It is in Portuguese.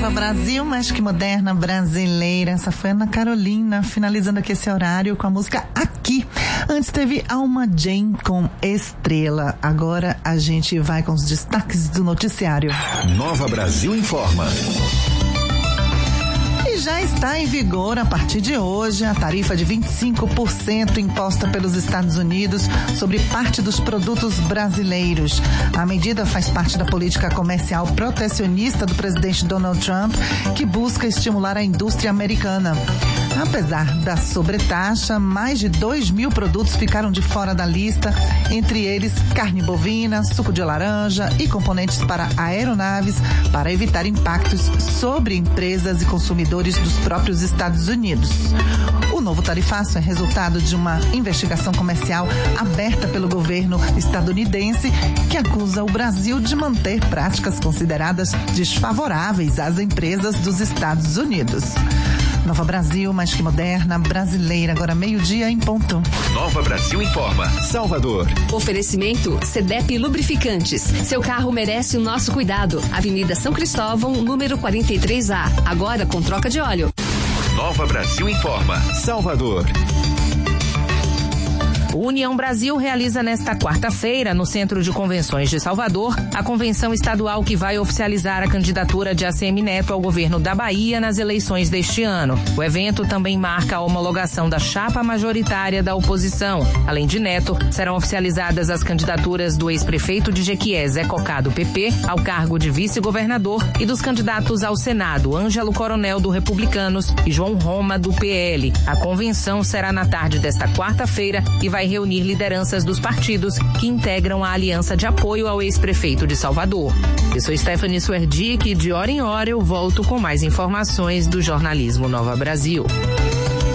Nova Brasil, mais que moderna, brasileira. Essa foi a Ana Carolina, finalizando aqui esse horário com a música Aqui. Antes teve Alma Jane com Estrela. Agora a gente vai com os destaques do noticiário. Nova Brasil informa. Já está em vigor a partir de hoje a tarifa de 25% imposta pelos Estados Unidos sobre parte dos produtos brasileiros. A medida faz parte da política comercial protecionista do presidente Donald Trump, que busca estimular a indústria americana. Apesar da sobretaxa, mais de 2.000 produtos ficaram de fora da lista, entre eles carne bovina, suco de laranja e componentes para aeronaves, para evitar impactos sobre empresas e consumidores dos próprios Estados Unidos. O novo tarifaço é resultado de uma investigação comercial aberta pelo governo estadunidense, que acusa o Brasil de manter práticas consideradas desfavoráveis às empresas dos Estados Unidos. Nova Brasil, mais que moderna, brasileira, agora 12:00 em ponto. Nova Brasil informa. Salvador. Oferecimento Cedep Lubrificantes. Seu carro merece o nosso cuidado. Avenida São Cristóvão, número 43A. Agora com troca de óleo. Nova Brasil informa. Salvador. O União Brasil realiza nesta quarta-feira, no Centro de Convenções de Salvador, a convenção estadual que vai oficializar a candidatura de ACM Neto ao governo da Bahia nas eleições deste ano. O evento também marca a homologação da chapa majoritária da oposição. Além de Neto, serão oficializadas as candidaturas do ex-prefeito de Jequié, Zé Cocá, do PP, ao cargo de vice-governador, e dos candidatos ao Senado, Ângelo Coronel, do Republicanos, e João Roma, do PL. A convenção será na tarde desta quarta-feira e vai reunir lideranças dos partidos que integram a aliança de apoio ao ex-prefeito de Salvador. Eu sou Stephanie Suerdick e de hora em hora eu volto com mais informações do jornalismo Nova Brasil.